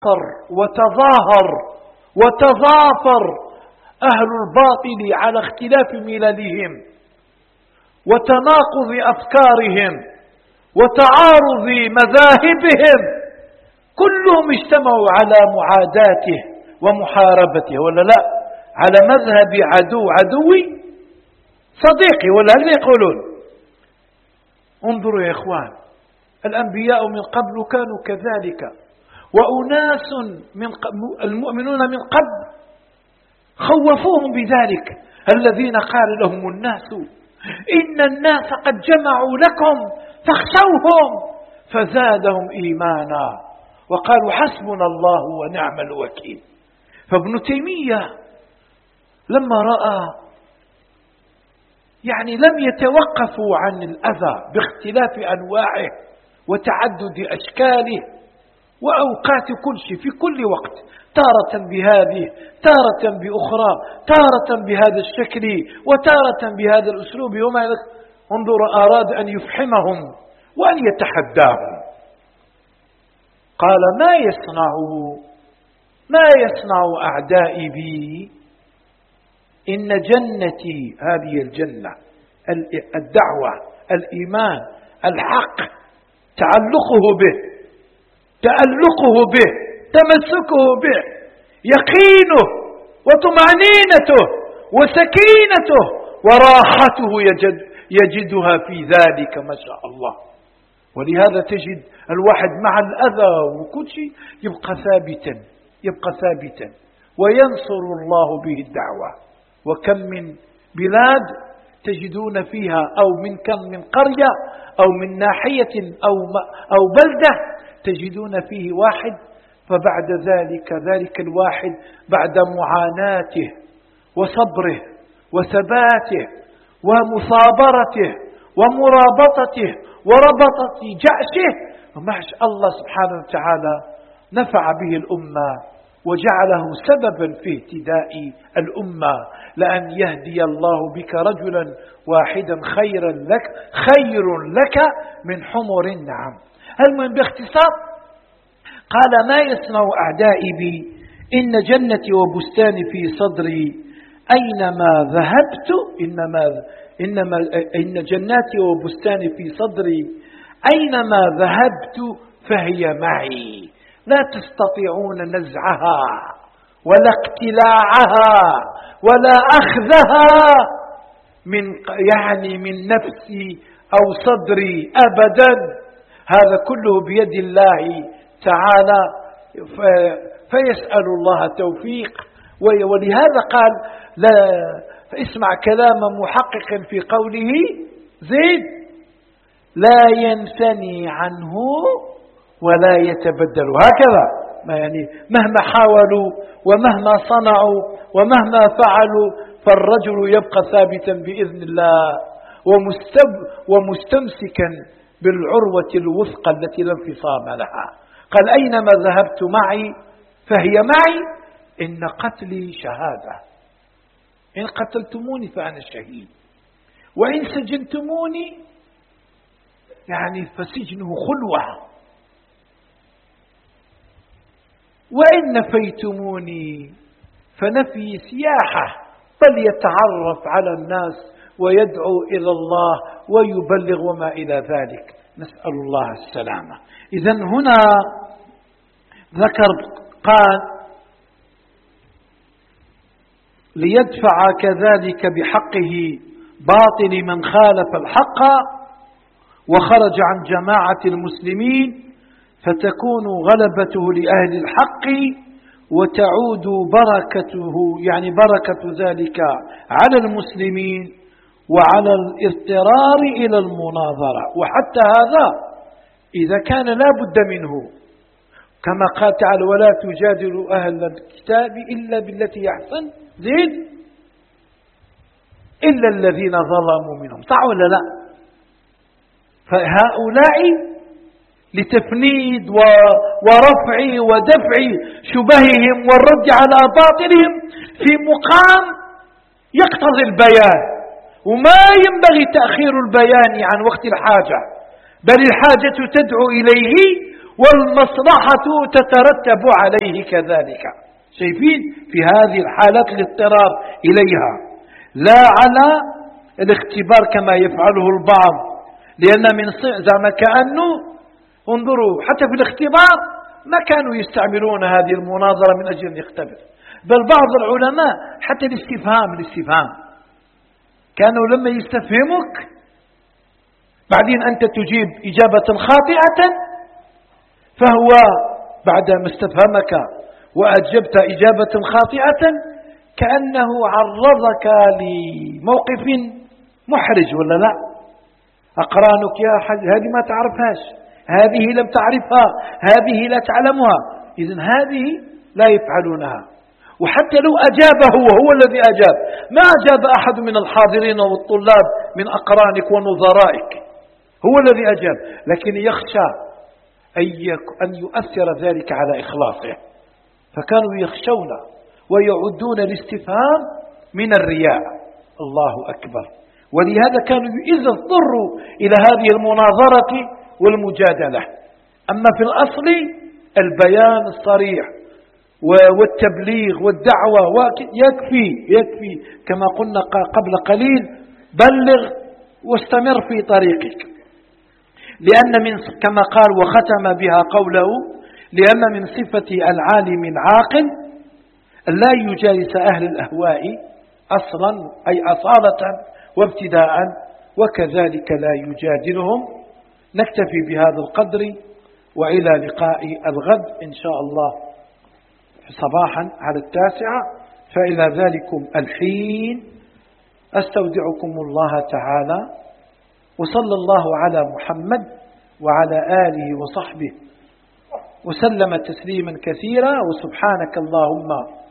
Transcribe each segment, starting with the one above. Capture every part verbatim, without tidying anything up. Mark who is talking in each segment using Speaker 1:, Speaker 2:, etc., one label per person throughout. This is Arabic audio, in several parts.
Speaker 1: وتظاهر وتظافر أهل الباطل على اختلاف مللهم وتناقض أفكارهم وتعارض مذاهبهم، كلهم اجتمعوا على معاداته ومحاربته، ولا لا؟ على مذهب عدو عدوي صديقي، ولا هل يقولون؟ انظروا يا إخوان، الأنبياء من قبل كانوا كذلك، وأناس من المؤمنون من قبل خوفوهم بذلك، الذين قال لهم الناس إن الناس قد جمعوا لكم فاخشوهم فزادهم إيمانا وقالوا حسبنا الله ونعم الوكيل. فابن تيمية لما رأى يعني لم يتوقفوا عن الأذى باختلاف أنواعه وتعدد أشكاله وأوقات كل شيء في كل وقت، تارة بهذه تارة بأخرى، تارة بهذا الشكل وتارة بهذا الأسلوب، وما انظر أراد أن يفحمهم وأن يتحداهم. قال ما يصنع ما يصنع أعدائي بي؟ إن جنتي، هذه الجنة الدعوة الإيمان الحق، تعلقه به تألقه به تمسكه به، يقينه وطمأنينته وسكينته وراحته يجد يجدها في ذلك ما شاء الله. ولهذا تجد الواحد مع الأذى وكل شيء يبقى ثابتا يبقى ثابتا وينصر الله به الدعوة. وكم من بلاد تجدون فيها أو من كم من قرية أو من ناحية أو أو بلدة تجدون فيه واحد، فبعد ذلك ذلك الواحد بعد معاناته وصبره وثباته ومصابرته ومرابطته وربطة جأشه، وما شاء الله سبحانه وتعالى نفع به الأمة وجعله سببا في اهتداء الأمة. لأن يهدي الله بك رجلا واحدا خيرا لك خير لك من حمر النعم. المهم باختصار قال ما يصنع أعدائي بي؟ إن جنتي وبستاني في صدري، أينما ذهبت إنما إنما إن جناتي وبستاني في صدري، أينما ذهبت فهي معي، لا تستطيعون نزعها ولا اقتلاعها ولا أخذها من يعني من نفسي أو صدري أبدا. هذا كله بيد الله تعالى، فيسأل الله توفيق. ولهذا قال لا فاسمع كلام محقق في قوله زيد لا ينثني عنه ولا يتبدل. هكذا ما يعني مهما حاولوا ومهما صنعوا ومهما فعلوا فالرجل يبقى ثابتا بإذن الله ومستمسكا بالعروة الوثقى التي لا انفصام لها. قال أينما ذهبت معي فهي معي، إن قتلي شهادة، إن قتلتموني فأنا شهيد، وإن سجنتموني يعني فسجنه خلوة، وإن نفيتموني فنفي سياحة، بل يتعرف على الناس ويدعو إلى الله ويبلغ وما إلى ذلك. نسأل الله السلامة. إذن هنا ذكر قال ليدفع كذلك بحقه باطل من خالف الحق وخرج عن جماعة المسلمين، فتكون غلبته لأهل الحق وتعود بركته يعني بركة ذلك على المسلمين وعلى الاضطرار إلى المناظرة. وحتى هذا إذا كان لا بد منه، كما قال تعالى ولا تجادلوا أهل الكتاب إلا بالتي أحسن زيد إلا الذين ظلموا منهم. صح ولا لا؟ فهؤلاء لتفنيد ورفع ودفع شبههم والرد على باطلهم في مقام يقتضي البيان، وما ينبغي تأخير البيان عن وقت الحاجة، بل الحاجة تدعو إليه والمصلحة تترتب عليه كذلك. شايفين في هذه الحالات الاضطرار إليها، لا على الاختبار كما يفعله البعض، لأن من زعما كأنه انظروا حتى في الاختبار ما كانوا يستعملون هذه المناظرة من أجل أن يختبر، بل بعض العلماء حتى الاستفهام الاستفهام كانوا لما يستفهمك بعدين أنت تجيب إجابة خاطئة، فهو بعد ما استفهمك وأجبت إجابة خاطئة كأنه عرضك لموقف محرج ولا لا؟ أقرانك يا حاج هذه ما تعرفهاش، هذه لم تعرفها، هذه لا تعلمها، إذن هذه لا يفعلونها. وحتى لو أجابه وهو الذي أجاب، ما أجاب أحد من الحاضرين والطلاب من أقرانك ونظرائك، هو الذي أجاب، لكن يخشى أن يؤثر ذلك على إخلاصه، فكانوا يخشون ويعدون الاستفهام من الرياء. الله أكبر. ولهذا كانوا إذا اضطروا إلى هذه المناظرة والمجادلة. أما في الأصل البيان الصريح والتبليغ والدعوة يكفي يكفي كما قلنا قبل قليل، بلغ واستمر في طريقك، لأن من كما قال وختم بها قوله لأن من صفة العالم العاقل لا يجالس أهل الأهواء أصلا أي أصالة وابتداء، وكذلك لا يجادلهم. نكتفي بهذا القدر، وإلى لقاء الغد إن شاء الله صباحا على التاسعة، فإلى ذلكم الحين أستودعكم الله تعالى، وصلى الله على محمد وعلى آله وصحبه وسلم تسليما كثيرا، وسبحانك اللهم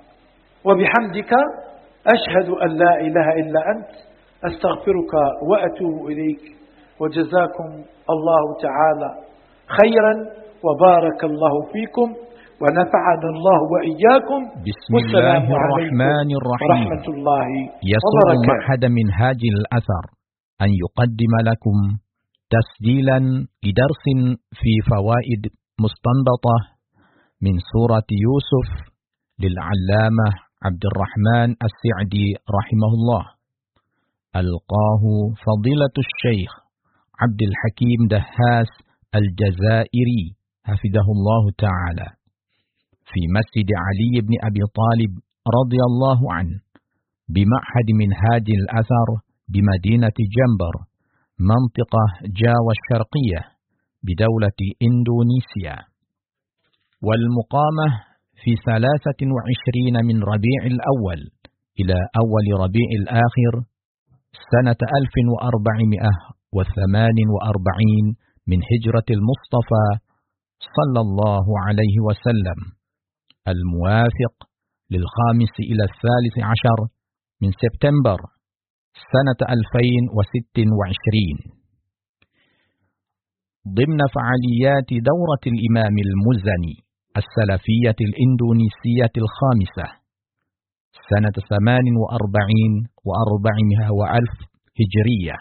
Speaker 1: وبحمدك أشهد أن لا إله إلا أنت أستغفرك وأتوب إليك، وجزاكم الله تعالى خيرا وبارك الله فيكم ونفعنا الله وإياكم.
Speaker 2: بسم الله الرحمن الرحيم.
Speaker 1: ورحمة الله
Speaker 2: يسر معهد منهاج الأثر أن يقدم لكم تسجيلا لدرس في فوائد مستنبطة من سورة يوسف للعلامة عبد الرحمن السعدي رحمه الله، ألقاه فضيلة الشيخ عبد الحكيم دهاس الجزائري حفظه الله تعالى في مسجد علي بن أبي طالب رضي الله عنه بمعهد منهاج الأثر بمدينة جنبر منطقة جاوة الشرقية بدولة إندونيسيا، والمقامة في ثلاثة وعشرين من ربيع الأول إلى أول ربيع الآخر سنة ألف وأربعمائة وثمان وأربعين من هجرة المصطفى صلى الله عليه وسلم، الموافق للخامس إلى الثالث عشر من سبتمبر سنة ألفين وست وعشرين، ضمن فعاليات دورة الإمام المزني السلفية الإندونيسية الخامسة سنة ثمان وأربعين وأربعمائة وألف هجرية.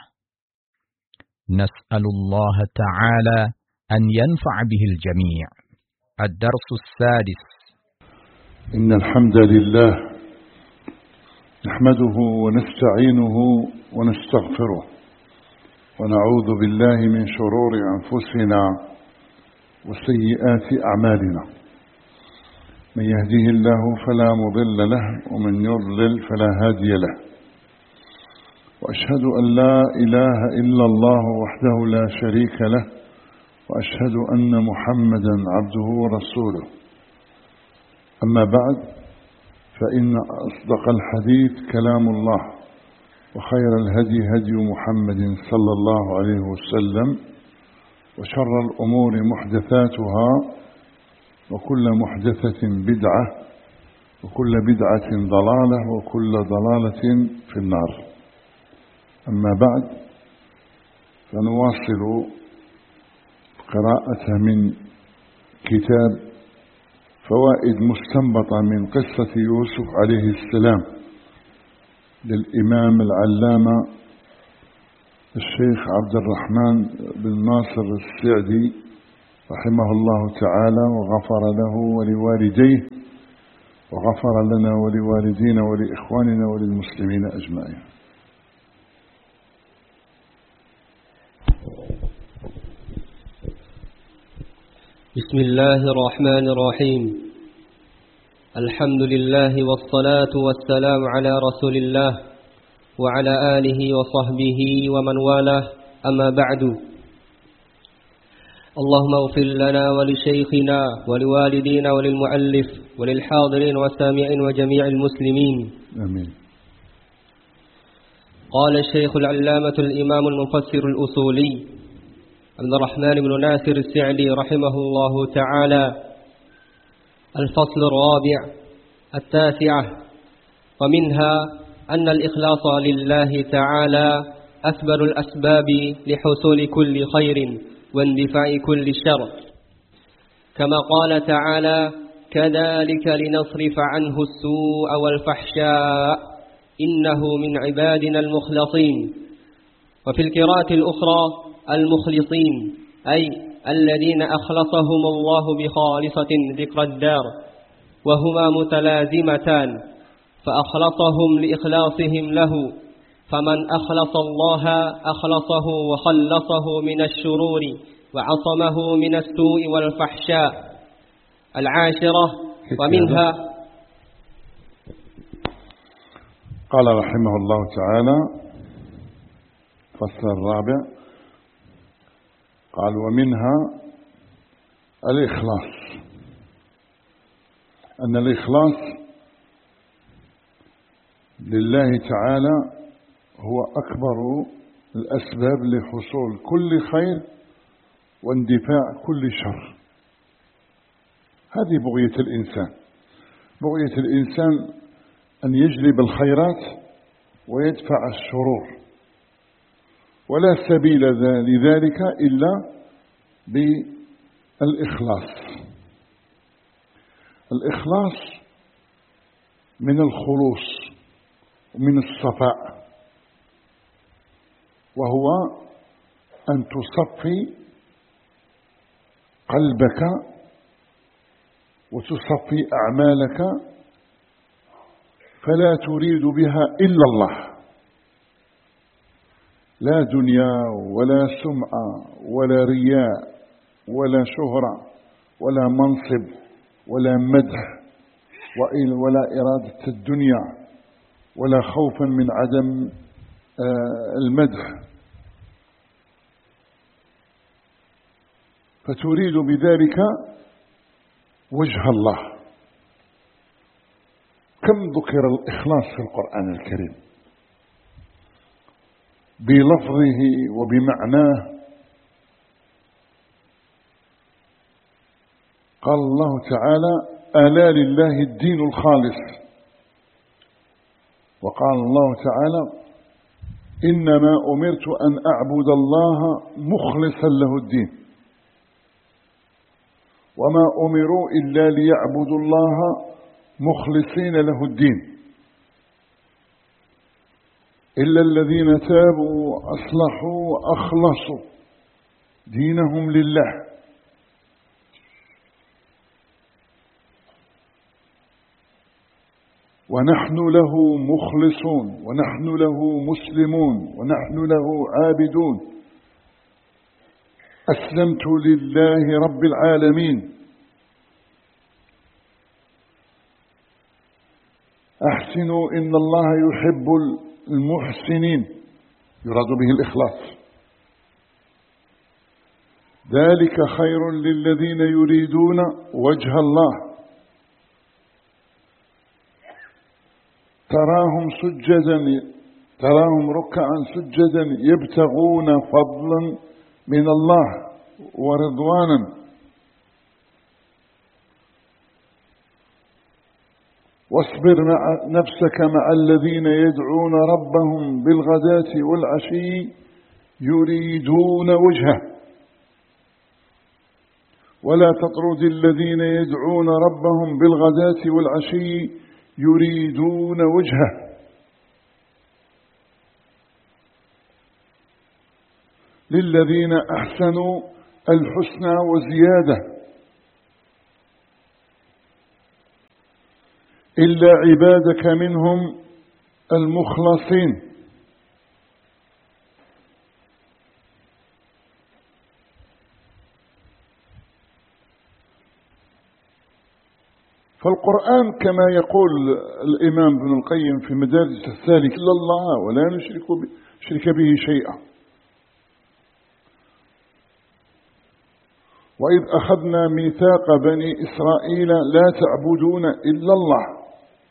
Speaker 2: نسأل الله تعالى أن ينفع به الجميع. الدرس السادس.
Speaker 3: إن الحمد لله نحمده ونستعينه ونستغفره ونعوذ بالله من شرور أنفسنا وسيئات أعمالنا، من يهديه الله فلا مضل له ومن يضلل فلا هادي له، وأشهد أن لا إله إلا الله وحده لا شريك له، وأشهد أن محمدا عبده ورسوله. أما بعد، فإن أصدق الحديث كلام الله، وخير الهدي هدي محمد صلى الله عليه وسلم، وشر الأمور محدثاتها، وكل محدثة بدعة، وكل بدعة ضلالة، وكل ضلالة في النار. أما بعد، فنواصل قراءة من كتاب فوائد مستنبطة من قصة يوسف عليه السلام للإمام العلامة الشيخ عبد الرحمن بن ناصر السعدي رحمه الله تعالى وغفر له ولوالديه وغفر لنا ولوالدينا ولإخواننا وللمسلمين أجمعين.
Speaker 4: بسم الله الرحمن الرحيم. الحمد لله والصلاة والسلام على رسول الله وعلى آله وصحبه ومن والاه، أما بعد. اللهم اغفر لنا ولشيخنا ولوالدينا وللمؤلف وللحاضرين والسامعين وجميع المسلمين،
Speaker 3: آمين.
Speaker 4: قال الشيخ العلامة الإمام المفسر الأصولي عبد الرحمن بن ناصر السعدي رحمه الله تعالى: الفصل الرابع التاسعة، ومنها أن الإخلاص لله تعالى أكبر الأسباب لحصول كل خير واندفاع كل شر، كما قال تعالى: كذلك لنصرف عنه السوء والفحشاء إنه من عبادنا المخلصين. وفي القراءة الأخرى المخلصين، أي الذين أخلصهم الله بخالصة ذكر الدار، وهما متلازمتان، فأخلصهم لإخلاصهم له، فمن أخلص الله أخلصه وخلصه من الشرور وعصمه من السوء والفحشاء. العاشرة، ومنها
Speaker 3: قال رحمه الله تعالى: فصل الرابع، قال: ومنها الإخلاص، أن الإخلاص لله تعالى هو أكبر الأسباب لحصول كل خير واندفاع كل شر. هذه بغية الإنسان، بغية الإنسان أن يجلب الخيرات ويدفع الشرور، ولا سبيل لذلك إلا بالإخلاص. الإخلاص من الخلوص ومن الصفاء، وهو أن تصفي قلبك وتصفي أعمالك، فلا تريد بها إلا الله، لا دنيا ولا سمعة ولا رياء ولا شهرة ولا منصب ولا مدح ولا إرادة الدنيا ولا خوفا من عدم المدح، فتريد بذلك وجه الله. كم ذكر الإخلاص في القرآن الكريم بلفظه وبمعناه. قال الله تعالى: ألا لله الدين الخالص. وقال الله تعالى: إنما أمرت أن أعبد الله مخلصا له الدين، وما أمروا إلا ليعبدوا الله مخلصين له الدين، إلا الذين تابوا وأصلحوا وأخلصوا دينهم لله. ونحن له مخلصون، ونحن له مسلمون، ونحن له عابدون. أسلمت لله رب العالمين. أحسنوا إن الله يحب المحسنين، يراد به الإخلاص. ذلك خير للذين يريدون وجه الله، تراهم سجدا تراهم ركعا سجدا يبتغون فضلا من الله ورضوانا. واصبر مع نفسك مع الذين يدعون ربهم بالغداة والعشي يريدون وجهه، ولا تطرد الذين يدعون ربهم بالغداة والعشي يريدون وجهه. للذين أحسنوا الحسنى وزيادة إلا عبادك منهم المخلصين. فالقرآن كما يقول الإمام ابن القيم في مدارج السالك إلا الله ولا نشرك به شيئا. وإذ أخذنا ميثاق بني إسرائيل لا تعبدون إلا الله.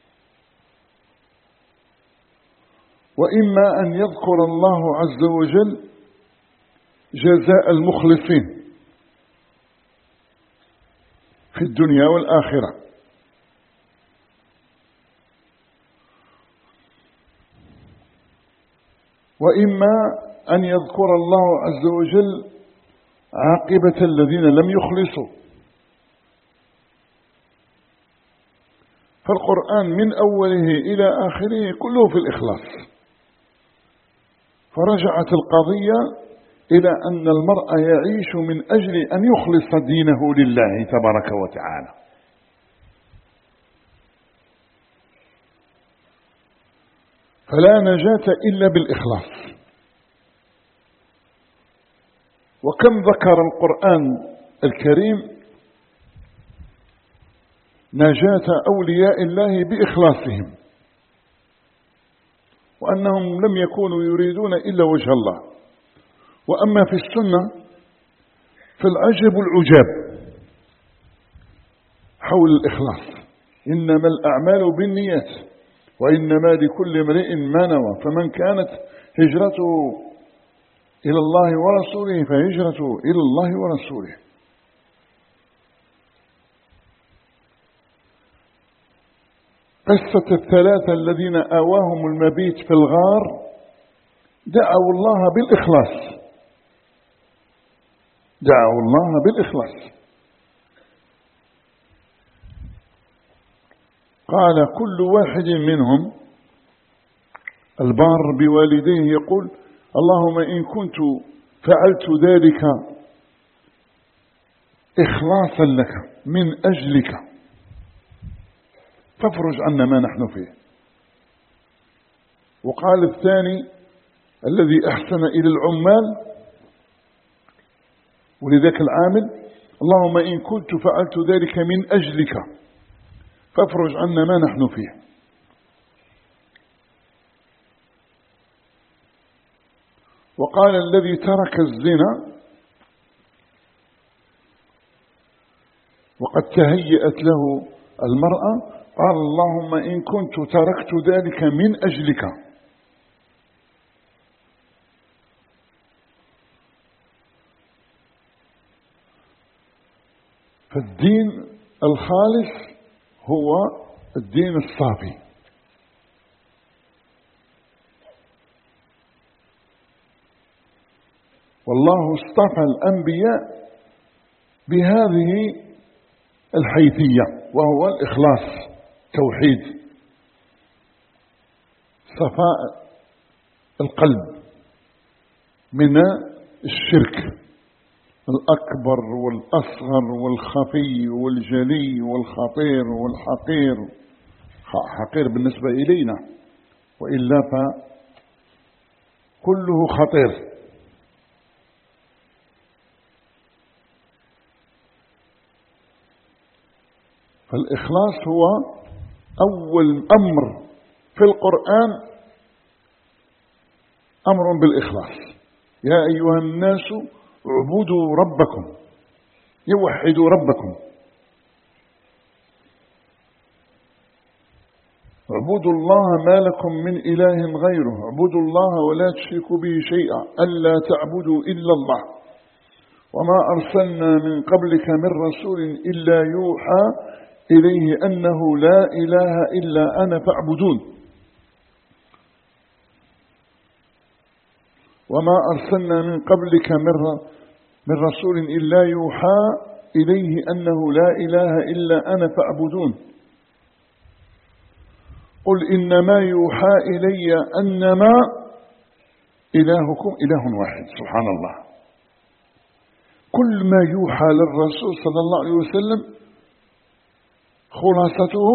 Speaker 3: وإما أن يذكر الله عز وجل جزاء المخلصين في الدنيا والآخرة، وإما أن يذكر الله عز وجل عاقبة الذين لم يخلصوا. فالقرآن من أوله إلى آخره كله في الإخلاص. فرجعت القضية إلى أن المرء يعيش من أجل أن يخلص دينه لله تبارك وتعالى. فلا نجاة إلا بالإخلاص. وكم ذكر القرآن الكريم نجاة أولياء الله بإخلاصهم، وأنهم لم يكونوا يريدون إلا وجه الله. وأما في السنة فالعجب العجاب حول الإخلاص. إنما الأعمال بالنيات وإنما لكل امرئ ما نوى. فمن كانت هجرته إلى الله ورسوله فهجرته إلى الله ورسوله. قصة الثلاثة الذين آواهم المبيت في الغار دعوا الله بالإخلاص، دعوا الله بالإخلاص. قال كل واحد منهم البار بوالديه يقول اللهم إن كنت فعلت ذلك إخلاصا لك من أجلك فافرج عنا ما نحن فيه. وقال الثاني الذي أحسن إلى العمال ولذاك العامل اللهم إن كنت فعلت ذلك من أجلك فافرج عنا ما نحن فيه. وقال الذي ترك الزنا وقد تهيأت له المرأة قال اللهم إن كنت تركت ذلك من أجلك. فالدين الخالص هو الدين الصافي. والله اصطفى الأنبياء بهذه الحيثية وهو الإخلاص، توحيد، صفاء القلب من الشرك الأكبر والأصغر والخفي والجلي والخطير والحقير. حقير بالنسبة إلينا وإلا فكله خطير. فالإخلاص هو أول أمر في القرآن، أمر بالإخلاص. يا أيها الناس اعبدوا ربكم، يوحدوا ربكم، اعبدوا الله ما لكم من إله غيره، اعبدوا الله ولا تشركوا به شيئا، ألا تعبدوا إلا الله، وما أرسلنا من قبلك من رسول إلا يوحى إليه أنه لا إله إلا أنا فاعبدون، وما أرسلنا من قبلك من رسول إلا يوحى إليه أنه لا إله إلا أنا فاعبدون. قل إنما يوحى إلي أنما إلهكم إله واحد. سبحان الله، كل ما يوحى للرسول صلى الله عليه وسلم خلاصته